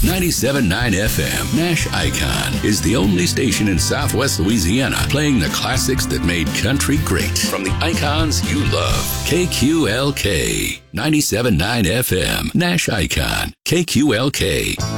97.9 FM, Nash Icon, is the only station in Southwest Louisiana playing the classics that made country great. From the icons you love. KQLK, 97.9 FM, Nash Icon, KQLK.